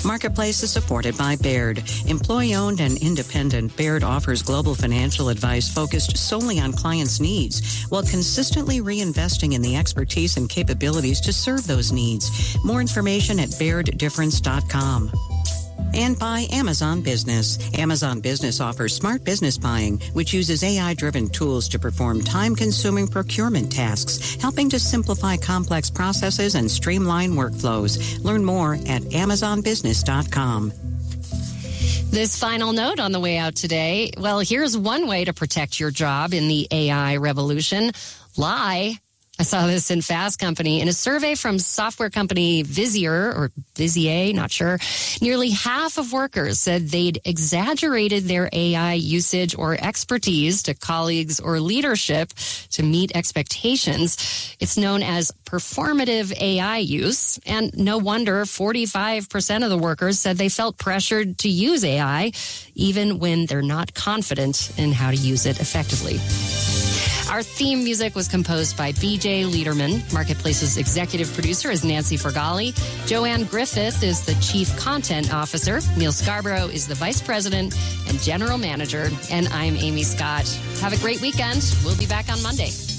Marketplace is supported by Baird. Employee-owned and independent, Baird offers global financial advice focused solely on clients' needs while consistently reinvesting in the expertise and capabilities to serve those needs. More information at BairdDifference.com. And by Amazon Business. Amazon Business offers smart business buying, which uses AI-driven tools to perform time-consuming procurement tasks, helping to simplify complex processes and streamline workflows. Learn more at AmazonBusiness.com. This final note on the way out today. Well, here's one way to protect your job in the AI revolution. Lie. I saw this in Fast Company. In a survey from software company Vizier, or Vizier, not sure, nearly half of workers said they'd exaggerated their AI usage or expertise to colleagues or leadership to meet expectations. It's known as performative AI use, and no wonder 45% of the workers said they felt pressured to use AI, even when they're not confident in how to use it effectively. Our theme music was composed by B.J. Liederman. Marketplace's executive producer is Nancy Fergali. Joanne Griffith is the chief content officer. Neil Scarborough is the vice president and general manager. And I'm Amy Scott. Have a great weekend. We'll be back on Monday.